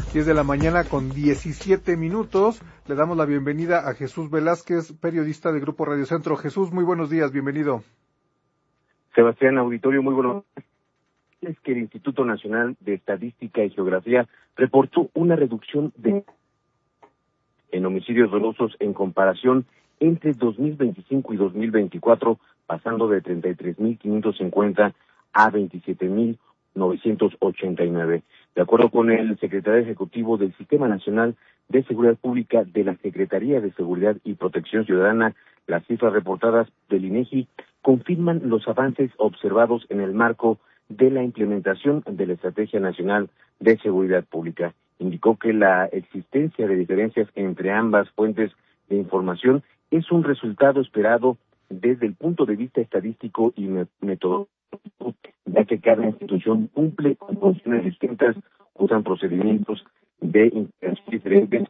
10 de la mañana con 17 minutos. Le damos la bienvenida a Jesús Velázquez, periodista de Grupo Radio Centro. Jesús, muy buenos días, bienvenido. Sebastián, auditorio, muy buenos días. Es que el Instituto Nacional de Estadística y Geografía reportó una reducción en homicidios dolosos en comparación entre 2025 y 2024, pasando de 33.550 a 27.989. De acuerdo con el secretario ejecutivo del Sistema Nacional de Seguridad Pública de la Secretaría de Seguridad y Protección Ciudadana, las cifras reportadas del INEGI confirman los avances observados en el marco de la implementación de la Estrategia Nacional de Seguridad Pública. Indicó que la existencia de diferencias entre ambas fuentes de información es un resultado esperado desde el punto de vista estadístico y metodológico, ya que cada institución cumple con funciones distintas, usan procedimientos de integración diferentes,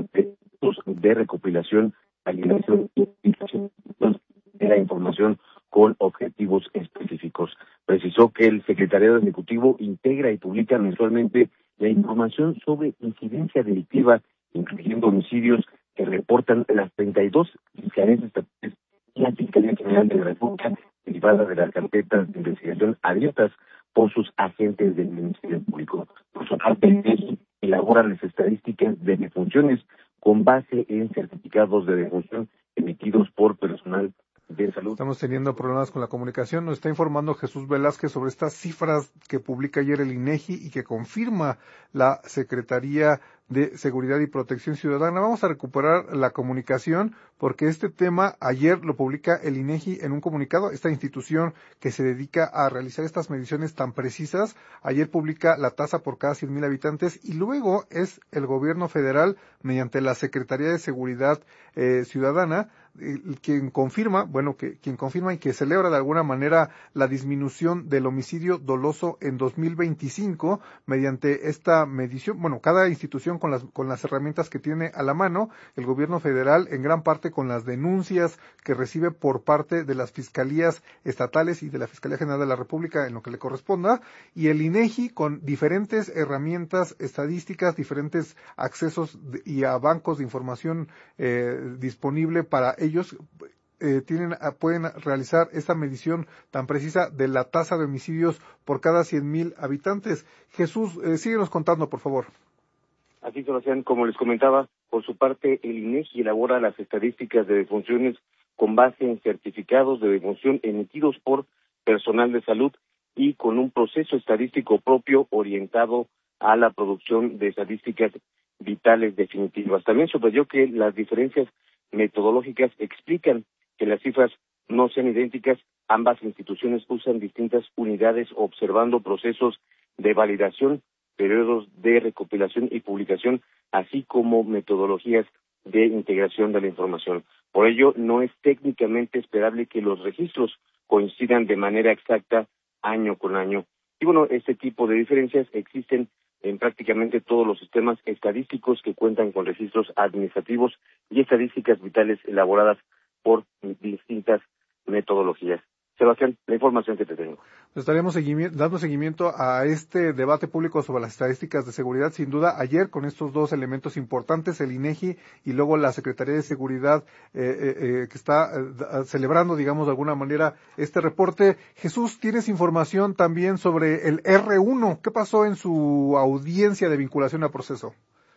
de recopilación, validación y aplicación de la información con objetivos específicos. Precisó que el Secretariado Ejecutivo integra y publica mensualmente la información sobre incidencia delictiva, incluyendo homicidios que reportan las 32 fiscalías estatales y la Fiscalía General de la República, derivada de las carpetas de investigación abiertas por sus agentes del Ministerio Público. Por su parte, elabora las estadísticas de defunciones con base en certificados de defunción emitidos por personal de salud. Estamos teniendo problemas con la comunicación. Nos está informando Jesús Velázquez sobre estas cifras que publica ayer el INEGI y que confirma la Secretaría de Seguridad y Protección Ciudadana. Vamos a recuperar la comunicación porque este tema ayer lo publica el INEGI en un comunicado. Esta institución que se dedica a realizar estas mediciones tan precisas, ayer publica la tasa por cada 100,000 habitantes y luego es el gobierno federal, mediante la Secretaría de Seguridad Ciudadana, quien confirma y que celebra de alguna manera la disminución del homicidio doloso en 2025 mediante esta medición. Bueno, cada institución con las herramientas que tiene a la mano, el gobierno federal en gran parte con las denuncias que recibe por parte de las fiscalías estatales y de la Fiscalía General de la República en lo que le corresponda, y el INEGI con diferentes herramientas estadísticas, diferentes accesos y a bancos de información disponible para ellos. Pueden realizar esta medición tan precisa de la tasa de homicidios por cada 100,000 habitantes. Jesús, síguenos contando, por favor. Así, Sebastián, como les comentaba, por su parte, el INEGI elabora las estadísticas de defunciones con base en certificados de defunción emitidos por personal de salud y con un proceso estadístico propio orientado a la producción de estadísticas vitales definitivas. También subrayó que las diferencias metodológicas explican que las cifras no sean idénticas. Ambas instituciones usan distintas unidades observando procesos de validación, periodos de recopilación y publicación, así como metodologías de integración de la información. Por ello, no es técnicamente esperable que los registros coincidan de manera exacta año con año. Y bueno, este tipo de diferencias existen en prácticamente todos los sistemas estadísticos que cuentan con registros administrativos y estadísticas vitales elaboradas por distintas metodologías. Sebastián, la información que te tengo. Estaremos dando seguimiento a este debate público sobre las estadísticas de seguridad, sin duda, ayer con estos dos elementos importantes, el INEGI y luego la Secretaría de Seguridad que está celebrando, digamos, de alguna manera este reporte. Jesús, ¿tienes información también sobre el R1? ¿Qué pasó en su audiencia de vinculación a proceso?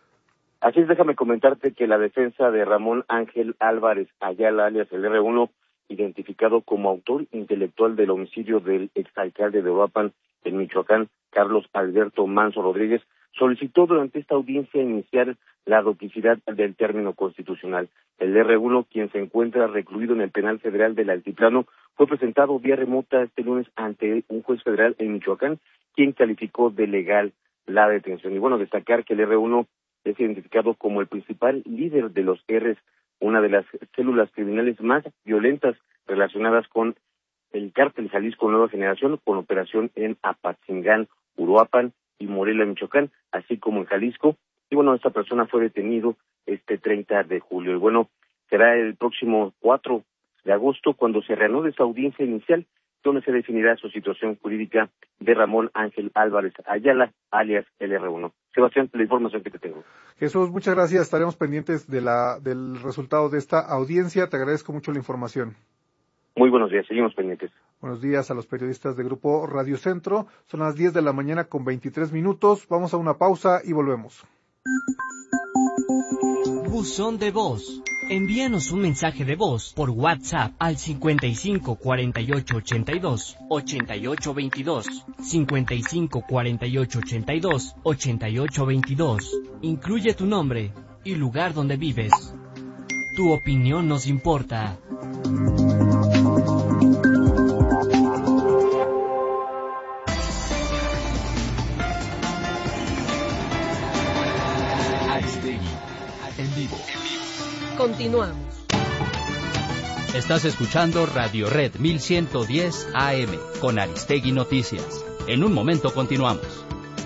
Así es, déjame comentarte que la defensa de Ramón Ángel Álvarez Ayala, alias el R1, identificado como autor intelectual del homicidio del exalcalde de Uruapan, en Michoacán, Carlos Alberto Manso Rodríguez, solicitó durante esta audiencia inicial la duplicidad del término constitucional. El R1, quien se encuentra recluido en el penal federal del Altiplano, fue presentado vía remota este lunes ante un juez federal en Michoacán, quien calificó de legal la detención. Y bueno, destacar que el R1 es identificado como el principal líder de los Rs, una de las células criminales más violentas relacionadas con el cártel Jalisco Nueva Generación, con operación en Apatzingán, Uruapan y Morelia, Michoacán, así como en Jalisco. Y bueno, esta persona fue detenido este 30 de julio. Y bueno, será el próximo 4 de agosto cuando se reanude esta audiencia inicial donde se definirá su situación jurídica de Ramón Ángel Álvarez Ayala, alias LR1. Sebastián, la información que te tengo. Jesús, muchas gracias. Estaremos pendientes del resultado de esta audiencia. Te agradezco mucho la información. Muy buenos días, seguimos pendientes. Buenos días a los periodistas de Grupo Radio Centro. Son las 10 de la mañana con 23 minutos. Vamos a una pausa y volvemos. Buzón de voz. Envíanos un mensaje de voz por WhatsApp al 55 48 82 88 22, 55 48 82 88 22. Incluye tu nombre y lugar donde vives. Tu opinión nos importa. Aristegui, en vivo. Continuamos. Estás escuchando Radio Red 1110 AM con Aristegui Noticias. En un momento continuamos.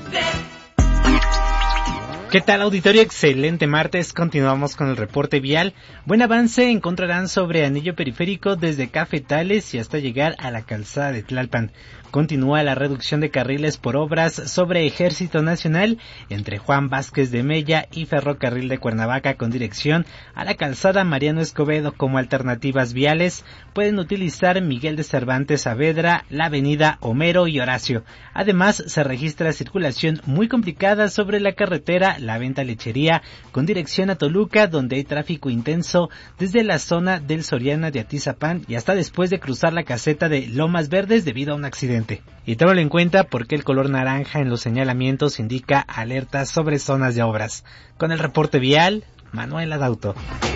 ¿Qué tal, auditorio? Excelente martes. Continuamos con el reporte vial. Buen avance encontrarán sobre anillo periférico desde Cafetales y hasta llegar a la calzada de Tlalpan. Continúa la reducción de carriles por obras sobre Ejército Nacional entre Juan Vázquez de Mella y Ferrocarril de Cuernavaca con dirección a la calzada Mariano Escobedo. Como alternativas viales pueden utilizar Miguel de Cervantes Saavedra, la avenida Homero y Horacio. Además, se registra circulación muy complicada sobre la carretera La Venta Lechería con dirección a Toluca, donde hay tráfico intenso desde la zona del Soriana de Atizapán y hasta después de cruzar la caseta de Lomas Verdes debido a un accidente. Y tómalo en cuenta porque el color naranja en los señalamientos indica alertas sobre zonas de obras. Con el reporte vial, Manuel Adauto.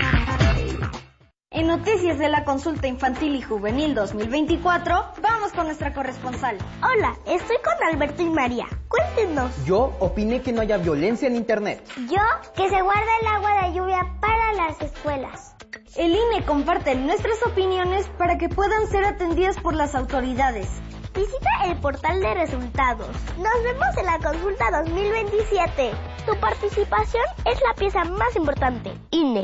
En noticias de la consulta infantil y juvenil 2024, vamos con nuestra corresponsal. Hola, estoy con Alberto y María. Cuéntenos. Yo opiné que no haya violencia en internet. Yo, que se guarde el agua de lluvia para las escuelas. El INE comparte nuestras opiniones para que puedan ser atendidas por las autoridades. Visita el portal de resultados. Nos vemos en la consulta 2027. Tu participación es la pieza más importante. INE.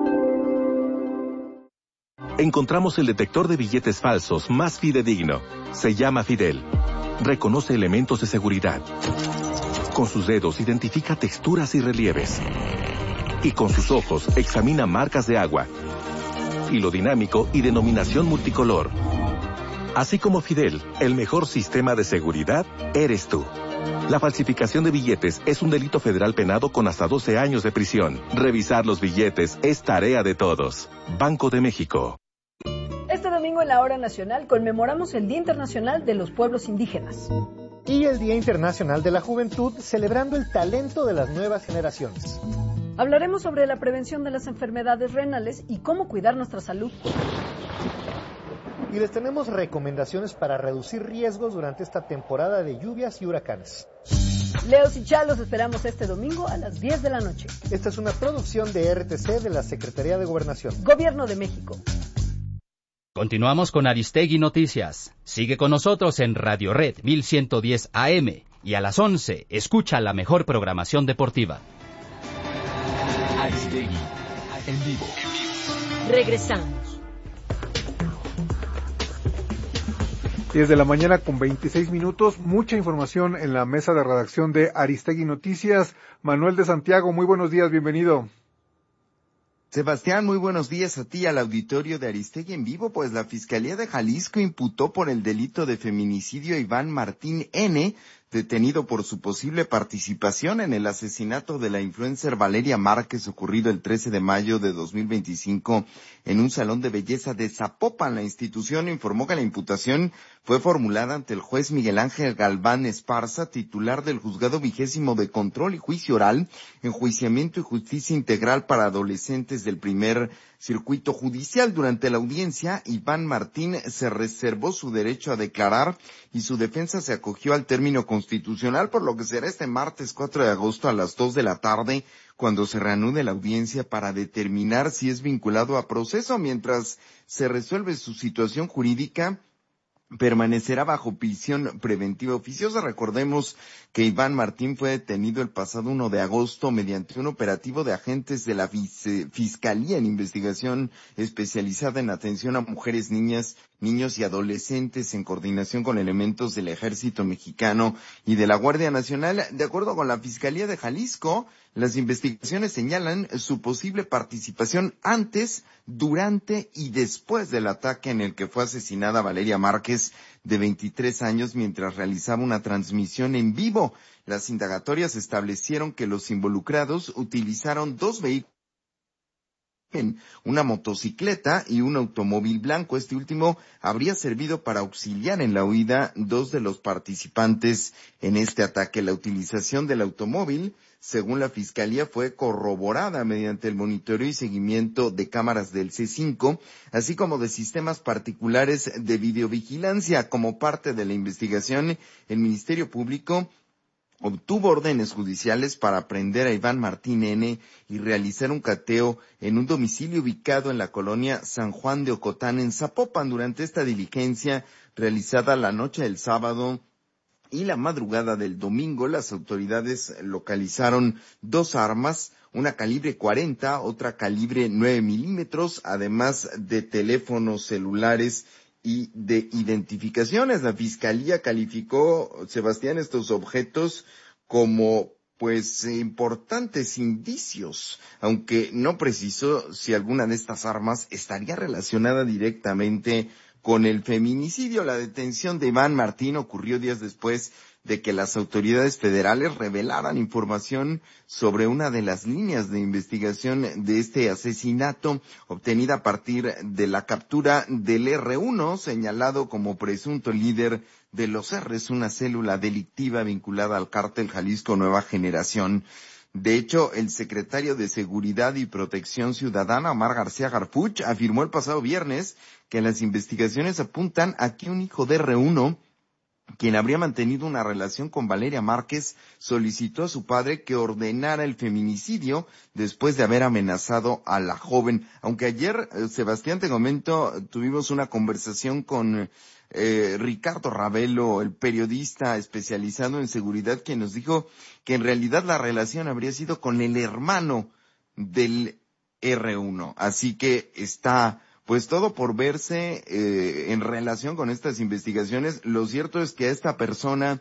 Encontramos el detector de billetes falsos más fidedigno. Se llama Fidel. Reconoce elementos de seguridad. Con sus dedos identifica texturas y relieves. Y con sus ojos examina marcas de agua. Hilo dinámico y denominación multicolor. Así como Fidel, el mejor sistema de seguridad eres tú. La falsificación de billetes es un delito federal penado con hasta 12 años de prisión. Revisar los billetes es tarea de todos. Banco de México. Este domingo en la Hora Nacional conmemoramos el Día Internacional de los Pueblos Indígenas. Y el Día Internacional de la Juventud, celebrando el talento de las nuevas generaciones. Hablaremos sobre la prevención de las enfermedades renales y cómo cuidar nuestra salud. Y les tenemos recomendaciones para reducir riesgos durante esta temporada de lluvias y huracanes. Leos y Chalos esperamos este domingo a las 10 de la noche. Esta es una producción de RTC de la Secretaría de Gobernación. Gobierno de México. Continuamos con Aristegui Noticias. Sigue con nosotros en Radio Red 1110 AM y a las 11 escucha la mejor programación deportiva. Aristegui, en vivo. Regresamos. 10 de la mañana con 26 minutos, mucha información en la mesa de redacción de Aristegui Noticias. Manuel de Santiago, muy buenos días, bienvenido. Sebastián, muy buenos días a ti y al auditorio de Aristegui en vivo, pues la Fiscalía de Jalisco imputó por el delito de feminicidio a Iván Martín N., detenido por su posible participación en el asesinato de la influencer Valeria Márquez ocurrido el 13 de mayo de 2025 en un salón de belleza de Zapopan. La institución informó que la imputación fue formulada ante el juez Miguel Ángel Galván Esparza, titular del Juzgado 20 de Control y Juicio Oral, Enjuiciamiento y Justicia Integral para Adolescentes del Primer Circuito Judicial. Durante la audiencia, Iván Martín se reservó su derecho a declarar y su defensa se acogió al término constitucional, por lo que será este martes 4 de agosto a las 2 de la tarde cuando se reanude la audiencia para determinar si es vinculado a proceso. Mientras se resuelve su situación jurídica, permanecerá bajo prisión preventiva oficiosa. Recordemos que Iván Martín fue detenido el pasado 1 de agosto mediante un operativo de agentes de la Fiscalía en Investigación Especializada en Atención a Mujeres, Niñas niños y adolescentes en coordinación con elementos del Ejército Mexicano y de la Guardia Nacional. De acuerdo con la Fiscalía de Jalisco, las investigaciones señalan su posible participación antes, durante y después del ataque en el que fue asesinada Valeria Márquez, de 23 años, mientras realizaba una transmisión en vivo. Las indagatorias establecieron que los involucrados utilizaron 2 vehículos, una motocicleta y un automóvil blanco. Este último habría servido para auxiliar en la huida 2 de los participantes en este ataque. La utilización del automóvil, según la Fiscalía, fue corroborada mediante el monitoreo y seguimiento de cámaras del C5, así como de sistemas particulares de videovigilancia. Como parte de la investigación, el Ministerio Público obtuvo órdenes judiciales para aprender a Iván Martín N. y realizar un cateo en un domicilio ubicado en la colonia San Juan de Ocotán, en Zapopan. Durante esta diligencia, realizada la noche del sábado y la madrugada del domingo, las autoridades localizaron 2 armas, una calibre 40, otra calibre 9 milímetros, además de teléfonos celulares y de identificaciones. La Fiscalía calificó, Sebastián, estos objetos como importantes indicios, aunque no precisó si alguna de estas armas estaría relacionada directamente con el feminicidio. La detención de Iván Martín ocurrió días después de que las autoridades federales revelaran información sobre una de las líneas de investigación de este asesinato, obtenida a partir de la captura del R1, señalado como presunto líder de los R's, una célula delictiva vinculada al cártel Jalisco Nueva Generación. De hecho, el secretario de Seguridad y Protección Ciudadana, Omar García Harfuch, afirmó el pasado viernes que las investigaciones apuntan a que un hijo de R1, quien habría mantenido una relación con Valeria Márquez, solicitó a su padre que ordenara el feminicidio después de haber amenazado a la joven. Aunque ayer, Sebastián, te comento, tuvimos una conversación con Ricardo Ravelo, el periodista especializado en seguridad, quien nos dijo que en realidad la relación habría sido con el hermano del R1. Así que está todo por verse en relación con estas investigaciones. Lo cierto es que a esta persona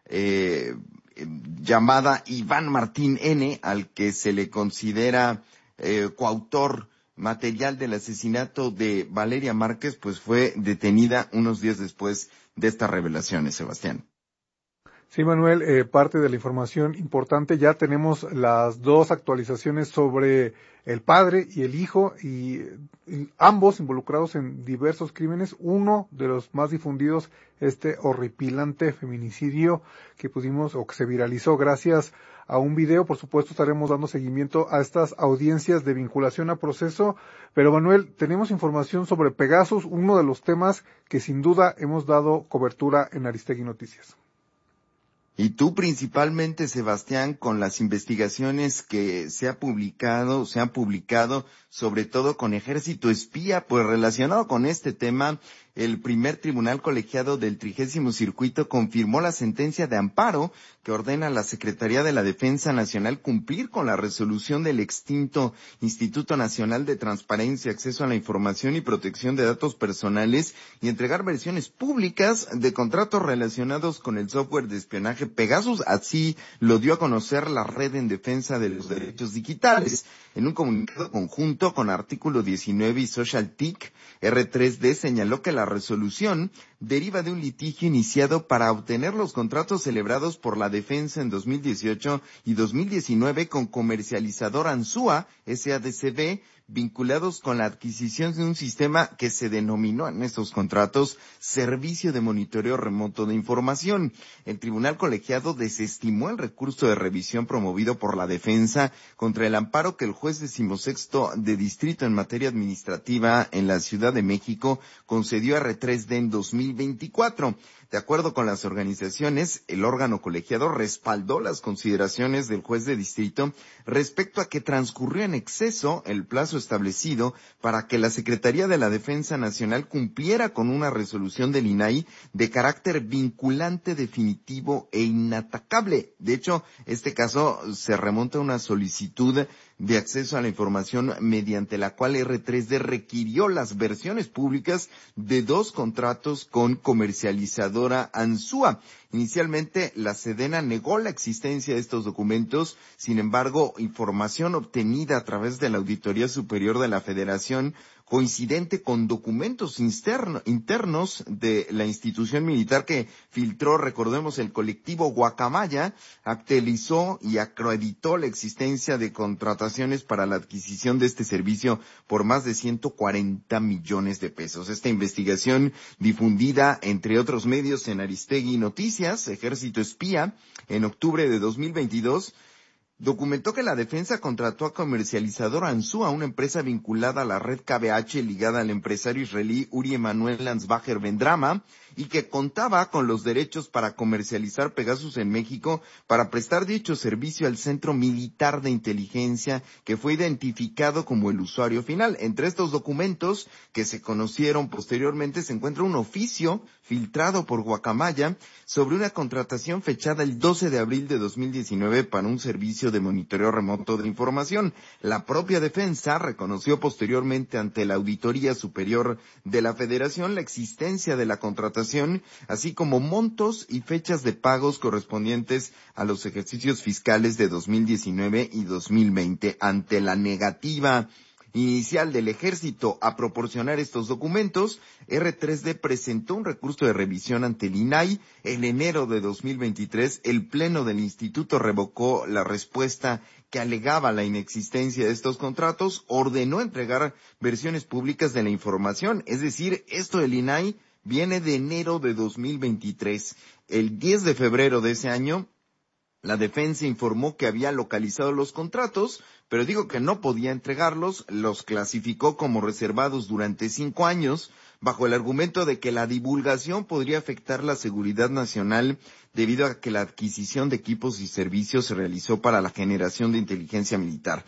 llamada Iván Martín N., al que se le considera coautor material del asesinato de Valeria Márquez, fue detenida unos días después de estas revelaciones, Sebastián. Sí, Manuel, parte de la información importante, ya tenemos las 2 actualizaciones sobre el padre y el hijo, y ambos involucrados en diversos crímenes. Uno de los más difundidos, este horripilante feminicidio que pudimos, o que se viralizó gracias a un video. Por supuesto, estaremos dando seguimiento a estas audiencias de vinculación a proceso. Pero, Manuel, tenemos información sobre Pegasus, uno de los temas que sin duda hemos dado cobertura en Aristegui Noticias. Y tú principalmente, Sebastián, con las investigaciones que se han publicado, sobre todo con Ejército Espía, relacionado con este tema, el primer tribunal colegiado del 30º Circuito confirmó la sentencia de amparo que ordena a la Secretaría de la Defensa Nacional cumplir con la resolución del extinto Instituto Nacional de Transparencia, Acceso a la Información y Protección de Datos Personales y entregar versiones públicas de contratos relacionados con el software de espionaje Pegasus. Así lo dio a conocer la Red en Defensa de los Derechos Digitales. En un comunicado conjunto con Artículo 19 y SocialTIC, R3D señaló que la resolución deriva de un litigio iniciado para obtener los contratos celebrados por la defensa en 2018 y 2019 con comercializador Ansúa, SADCB, vinculados con la adquisición de un sistema que se denominó en estos contratos Servicio de Monitoreo Remoto de Información. El tribunal colegiado desestimó el recurso de revisión promovido por la defensa contra el amparo que el juez 16º de distrito en materia administrativa en la Ciudad de México concedió a R3D en 2024. De acuerdo con las organizaciones, el órgano colegiado respaldó las consideraciones del juez de distrito respecto a que transcurrió en exceso el plazo establecido para que la Secretaría de la Defensa Nacional cumpliera con una resolución del INAI de carácter vinculante, definitivo e inatacable. De hecho, este caso se remonta a una solicitud de acceso a la información mediante la cual R3D requirió las versiones públicas de 2 contratos con comercializadora Ansúa. Inicialmente, la Sedena negó la existencia de estos documentos. Sin embargo, información obtenida a través de la Auditoría Superior de la Federación, coincidente con documentos internos de la institución militar que filtró, recordemos, el colectivo Guacamaya, actualizó y acreditó la existencia de contrataciones para la adquisición de este servicio por más de 140 millones de pesos. Esta investigación, difundida entre otros medios en Aristegui Noticias, Ejército Espía, en octubre de 2022, documentó que la defensa contrató a comercializadora Ansúa, una empresa vinculada a la red KBH ligada al empresario israelí Uri Emanuel Ansbacher Vendrama, y que contaba con los derechos para comercializar Pegasus en México para prestar dicho servicio al Centro Militar de Inteligencia, que fue identificado como el usuario final. Entre estos documentos que se conocieron posteriormente se encuentra un oficio filtrado por Guacamaya sobre una contratación fechada el 12 de abril de 2019 para un servicio de monitoreo remoto de información. La propia defensa reconoció posteriormente ante la Auditoría Superior de la Federación la existencia de la contratación, así como montos y fechas de pagos correspondientes a los ejercicios fiscales de 2019 y 2020. Ante la negativa inicial del Ejército a proporcionar estos documentos, R3D presentó un recurso de revisión ante el INAI. En enero de 2023, el Pleno del Instituto revocó la respuesta que alegaba la inexistencia de estos contratos, ordenó entregar versiones públicas de la información. Es decir, esto del INAI viene de enero de 2023. El 10 de febrero de ese año, la defensa informó que había localizado los contratos, pero dijo que no podía entregarlos, los clasificó como reservados durante 5 años, bajo el argumento de que la divulgación podría afectar la seguridad nacional debido a que la adquisición de equipos y servicios se realizó para la generación de inteligencia militar.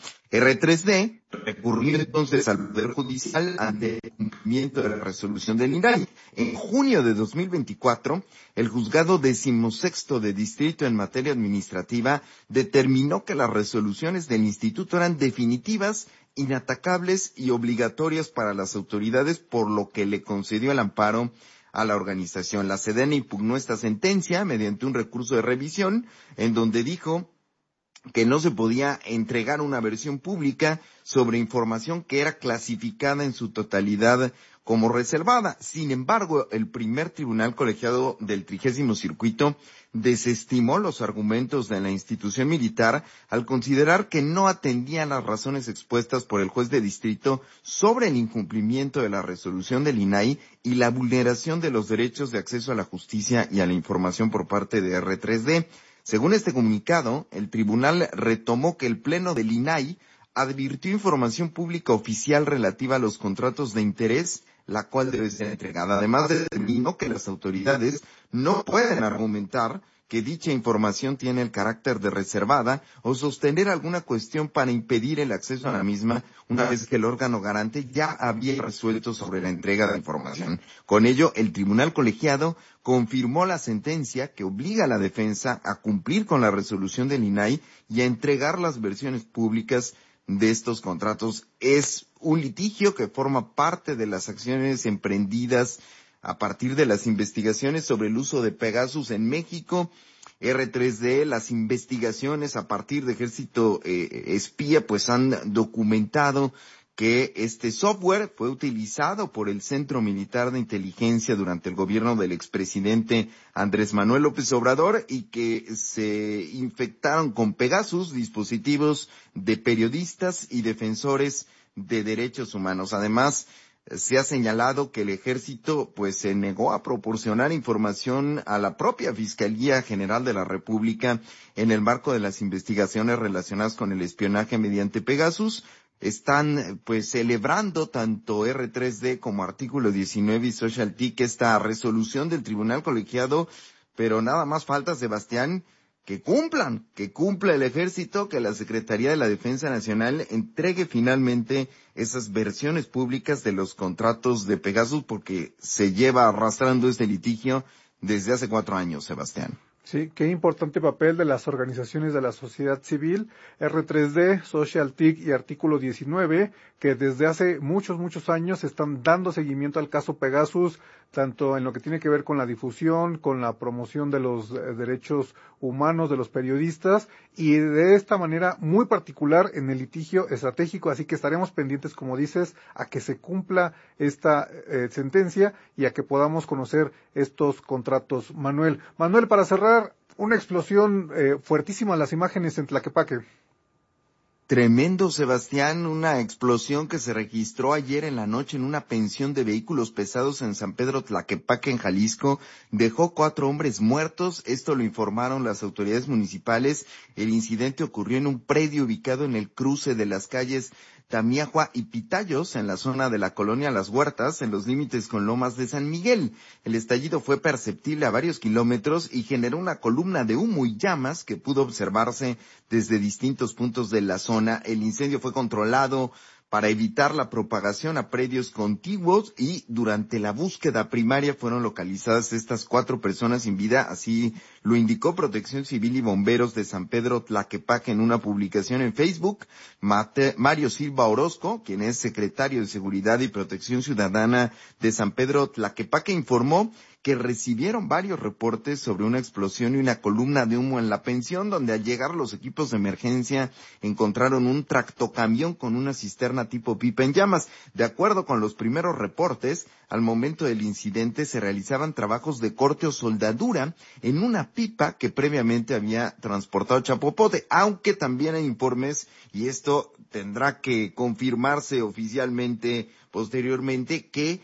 R3D recurrió entonces al Poder Judicial ante el cumplimiento de la resolución del INAI. En junio de 2024, el Juzgado 16º de Distrito en materia administrativa determinó que las resoluciones del instituto eran definitivas, inatacables y obligatorias para las autoridades, por lo que le concedió el amparo a la organización. La Sedena impugnó esta sentencia mediante un recurso de revisión, en donde dijo que no se podía entregar una versión pública sobre información que era clasificada en su totalidad como reservada. Sin embargo, el primer tribunal colegiado del 30º Circuito desestimó los argumentos de la institución militar al considerar que no atendían las razones expuestas por el juez de distrito sobre el incumplimiento de la resolución del INAI y la vulneración de los derechos de acceso a la justicia y a la información por parte de R3D. Según este comunicado, el tribunal retomó que el Pleno del INAI advirtió información pública oficial relativa a los contratos de interés, la cual debe ser entregada. Además, determinó que las autoridades no pueden argumentar que dicha información tiene el carácter de reservada o sostener alguna cuestión para impedir el acceso a la misma, una vez que el órgano garante ya había resuelto sobre la entrega de información. Con ello, el tribunal colegiado confirmó la sentencia que obliga a la defensa a cumplir con la resolución del INAI y a entregar las versiones públicas de estos contratos. Es un litigio que forma parte de las acciones emprendidas a partir de las investigaciones sobre el uso de Pegasus en México. R3D, las investigaciones a partir de Ejército Espía, pues han documentado que este software fue utilizado por el Centro Militar de Inteligencia durante el gobierno del expresidente Andrés Manuel López Obrador y que se infectaron con Pegasus dispositivos de periodistas y defensores de derechos humanos. Además, se ha señalado que el ejército pues se negó a proporcionar información a la propia Fiscalía General de la República en el marco de las investigaciones relacionadas con el espionaje mediante Pegasus, están pues celebrando tanto R3D como Artículo 19 y SocialTIC esta resolución del Tribunal Colegiado, pero nada más falta, Sebastián, que cumpla el Ejército, que la Secretaría de la Defensa Nacional entregue finalmente esas versiones públicas de los contratos de Pegasus, porque se lleva arrastrando este litigio desde hace 4 años, Sebastián. Sí, qué importante papel de las organizaciones de la sociedad civil, R3D, SocialTIC y Artículo 19, que desde hace muchos años están dando seguimiento al caso Pegasus, tanto en lo que tiene que ver con la difusión, con la promoción de los derechos humanos de los periodistas, y de esta manera muy particular en el litigio estratégico, así que estaremos pendientes, como dices, a que se cumpla esta sentencia y a que podamos conocer estos contratos. Manuel, para cerrar, una explosión fuertísima en las imágenes en Tlaquepaque. Tremendo, Sebastián, una explosión que se registró ayer en la noche en una pensión de vehículos pesados en San Pedro Tlaquepaque, en Jalisco, dejó 4 hombres muertos. Esto lo informaron las autoridades municipales. El incidente ocurrió en un predio ubicado en el cruce de las calles Tamiahua y Pitayos, en la zona de la colonia Las Huertas, en los límites con Lomas de San Miguel. El estallido fue perceptible a varios kilómetros y generó una columna de humo y llamas que pudo observarse desde distintos puntos de la zona. El incendio fue controlado para evitar la propagación a predios contiguos, y durante la búsqueda primaria fueron localizadas estas 4 personas sin vida, así lo indicó Protección Civil y Bomberos de San Pedro Tlaquepaque en una publicación en Facebook. Mario Silva Orozco, quien es secretario de Seguridad y Protección Ciudadana de San Pedro Tlaquepaque, informó que recibieron varios reportes sobre una explosión y una columna de humo en la pensión, donde al llegar los equipos de emergencia encontraron un tractocamión con una cisterna tipo pipa en llamas. De acuerdo con los primeros reportes, al momento del incidente se realizaban trabajos de corte o soldadura en una pipa que previamente había transportado chapopote, aunque también hay informes, y esto tendrá que confirmarse oficialmente posteriormente, que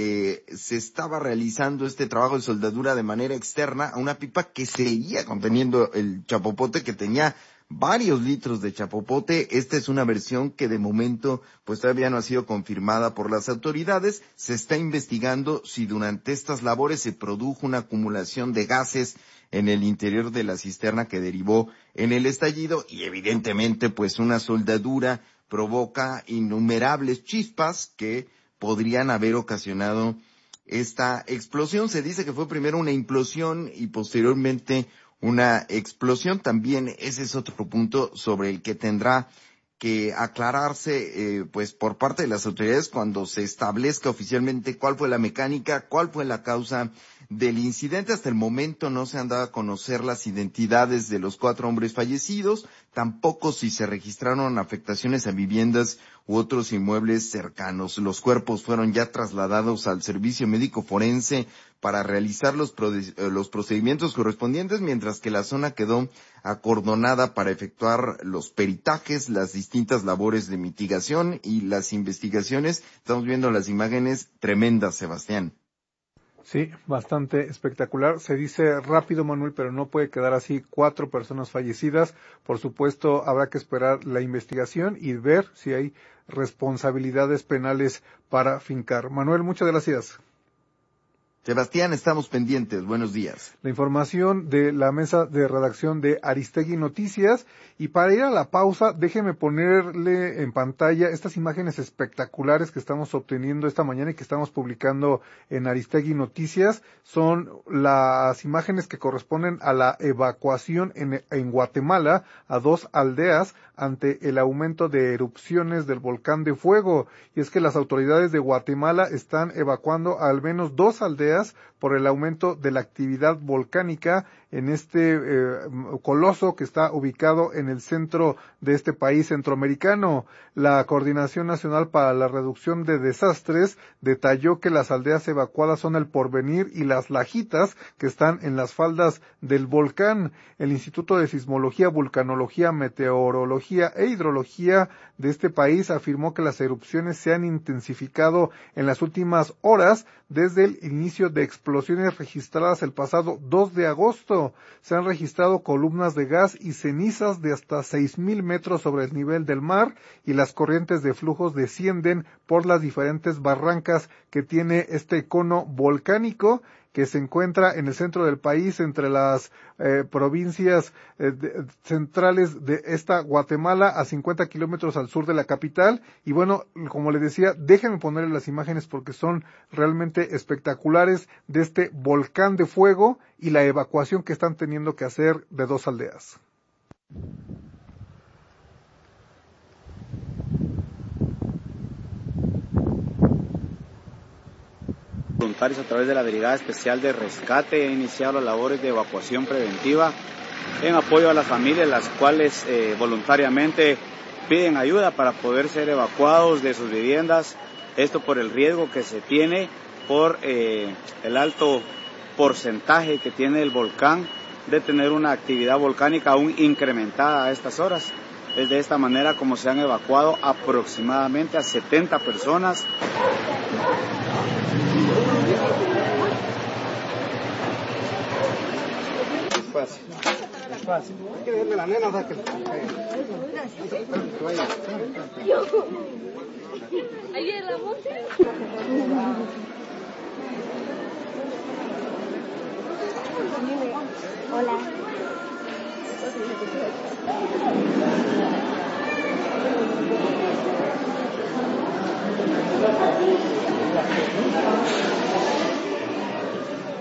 se estaba realizando este trabajo de soldadura de manera externa a una pipa que seguía conteniendo el chapopote, que tenía varios litros de chapopote. Esta es una versión que de momento pues todavía no ha sido confirmada por las autoridades. Se está investigando si durante estas labores se produjo una acumulación de gases en el interior de la cisterna que derivó en el estallido, y evidentemente pues una soldadura provoca innumerables chispas que podrían haber ocasionado esta explosión. Se dice que fue primero una implosión y posteriormente una explosión. También ese es otro punto sobre el que tendrá que aclararse pues por parte de las autoridades cuando se establezca oficialmente cuál fue la mecánica, cuál fue la causa del incidente. Hasta el momento no se han dado a conocer las identidades de los 4 hombres fallecidos, tampoco si se registraron afectaciones a viviendas u otros inmuebles cercanos. Los cuerpos fueron ya trasladados al servicio médico forense para realizar los procedimientos correspondientes, mientras que la zona quedó acordonada para efectuar los peritajes, las distintas labores de mitigación y las investigaciones. Estamos viendo las imágenes tremendas, Sebastián. Sí, bastante espectacular. Se dice rápido, Manuel, pero no puede quedar así. 4 personas fallecidas. Por supuesto, habrá que esperar la investigación y ver si hay responsabilidades penales para fincar. Manuel, muchas gracias. Sebastián, estamos pendientes. Buenos días. La información de la mesa de redacción de Aristegui Noticias. Y para ir a la pausa, déjeme ponerle en pantalla estas imágenes espectaculares que estamos obteniendo esta mañana y que estamos publicando en Aristegui Noticias. Son las imágenes que corresponden a la evacuación en Guatemala a 2 aldeas ante el aumento de erupciones del volcán de fuego. Y es que las autoridades de Guatemala están evacuando a al menos 2 aldeas por el aumento de la actividad volcánica en este coloso que está ubicado en el centro de este país centroamericano. La Coordinación Nacional para la Reducción de Desastres detalló que las aldeas evacuadas son El Porvenir y Las Lajitas, que están en las faldas del volcán. El Instituto de Sismología, Vulcanología, Meteorología e Hidrología de este país afirmó que las erupciones se han intensificado en las últimas horas desde el inicio de explosiones registradas el pasado 2 de agosto. suelo. Se han registrado columnas de gas y cenizas de hasta 6.000 metros sobre el nivel del mar y las corrientes de flujos descienden por las diferentes barrancas que tiene este cono volcánico que se encuentra en el centro del país, entre las provincias centrales de esta Guatemala, a 50 kilómetros al sur de la capital. Y bueno, como les decía, déjenme ponerles las imágenes porque son realmente espectaculares de este volcán de fuego y la evacuación que están teniendo que hacer de 2 aldeas. Voluntarios a través de la Brigada Especial de Rescate han iniciado las labores de evacuación preventiva en apoyo a las familias, las cuales voluntariamente piden ayuda para poder ser evacuados de sus viviendas. Esto por el riesgo que se tiene por el alto porcentaje que tiene el volcán de tener una actividad volcánica aún incrementada a estas horas. Es de esta manera como se han evacuado aproximadamente a 70 personas. Fácil. Hay que dejarle la nena, o sea que... Ahí es la música. Hola.